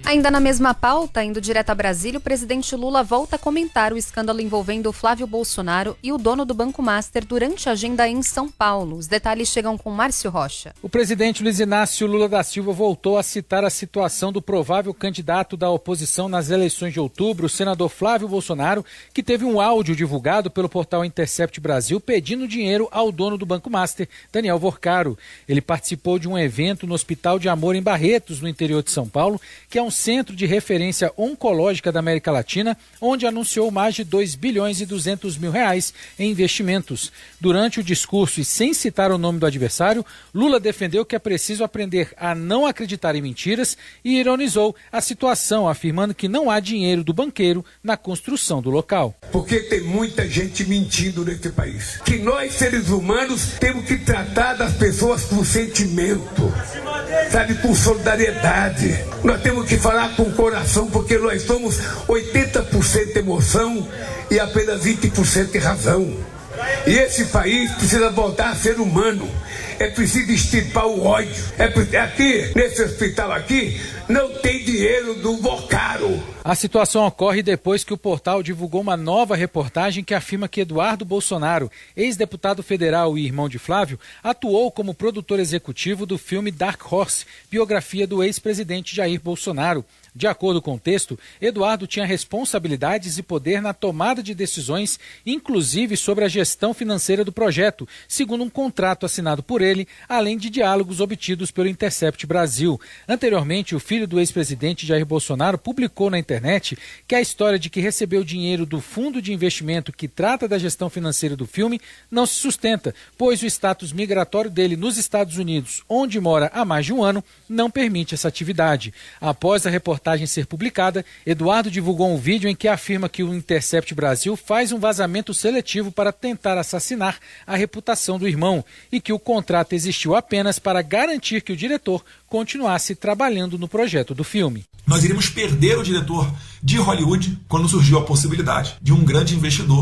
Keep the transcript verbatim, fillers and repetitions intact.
Ainda na mesma pauta, indo direto a Brasília, o presidente Lula volta a comentar o escândalo envolvendo o Flávio Bolsonaro e o dono do Banco Master durante a agenda em São Paulo. Os detalhes chegam com Márcio Rocha. O presidente Luiz Inácio Lula da Silva voltou a citar a situação do provável candidato da oposição nas eleições de outubro, o senador Flávio Bolsonaro, que teve um áudio divulgado pelo portal Intercept Brasil pedindo dinheiro ao dono do Banco Master, Daniel Vorcaro. Ele participou de um evento no Hospital de Amor em Barretos, no interior de São Paulo, que é um centro de referência oncológica da América Latina, onde anunciou mais de dois bilhões e duzentos mil reais em investimentos. Durante o discurso e sem citar o nome do adversário, Lula defendeu que é preciso aprender a não acreditar em mentiras e ironizou a situação, afirmando que não há dinheiro do banqueiro na construção do local. Porque tem muita gente mentindo nesse país. Que nós, seres humanos, temos que tratar das pessoas com sentimento, sabe, com solidariedade. Nós temos que falar com o coração, porque nós somos oitenta por cento emoção e apenas vinte por cento de razão. E esse país precisa voltar a ser humano. É preciso extirpar o ódio. É, aqui, nesse hospital aqui, não tem dinheiro do Vorcaro. A situação ocorre depois que o portal divulgou uma nova reportagem que afirma que Eduardo Bolsonaro, ex-deputado federal e irmão de Flávio, atuou como produtor executivo do filme Dark Horse, biografia do ex-presidente Jair Bolsonaro. De acordo com o texto, Eduardo tinha responsabilidades e poder na tomada de decisões, inclusive sobre a gestão financeira do projeto, segundo um contrato assinado por ele, além de diálogos obtidos pelo Intercept Brasil. Anteriormente, o filho do ex-presidente Jair Bolsonaro publicou na internet que a história de que recebeu dinheiro do fundo de investimento que trata da gestão financeira do filme não se sustenta, pois o status migratório dele nos Estados Unidos, onde mora há mais de um ano, não permite essa atividade. Após a reportagem ser publicada, Eduardo divulgou um vídeo em que afirma que o Intercept Brasil faz um vazamento seletivo para tentar assassinar a reputação do irmão e que o contrato existiu apenas para garantir que o diretor continuasse trabalhando no projeto do filme. Nós iríamos perder o diretor de Hollywood quando surgiu a possibilidade de um grande investidor